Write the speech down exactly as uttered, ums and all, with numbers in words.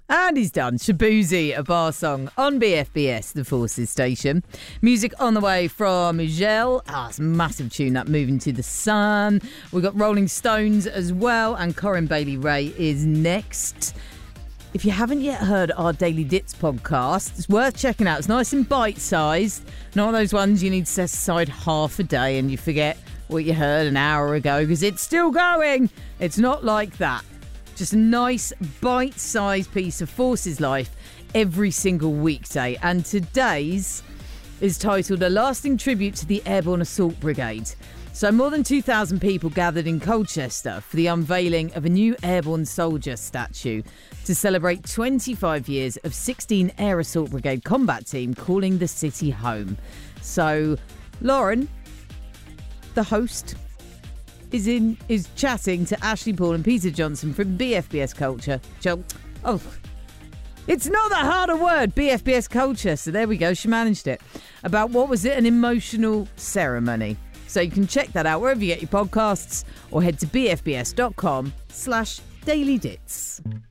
And he's done. Shabuzi, a bar song on B F B S, the Forces station. Music on the way from Miguel. Ah, it's a massive tune, that Moving to the Sun. We've got Rolling Stones as well, and Corinne Bailey Ray is next. If you haven't yet heard our Daily Dits podcast, it's worth checking out. It's nice and bite-sized. Not those ones you need to set aside half a day and you forget what you heard an hour ago because it's still going. It's not like that. Just a nice bite-sized piece of Forces life every single weekday. And today's is titled A Lasting Tribute to the Airborne Assault Brigade. So more than two thousand people gathered in Colchester for the unveiling of a new airborne soldier statue to celebrate twenty-five years of sixteen Air Assault Brigade combat team calling the city home. So Lauren, the host, is in is chatting to Ashley Paul and Peter Johnson from B F B S Culture. Oh, it's not that hard a word, B F B S Culture. So there we go, she managed it. About what was it, an emotional ceremony. So you can check that out wherever you get your podcasts or head to bfbs.com slash dailydits.